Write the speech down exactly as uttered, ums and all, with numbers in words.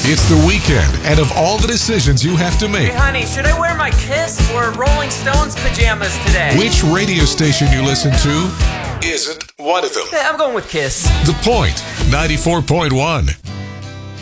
It's the weekend, and of all the decisions you have to make, Hey, honey, should I wear my Kiss or Rolling Stones pajamas today? which radio station you listen to isn't one of them. I'm going with Kiss. The Point, ninety-four point one.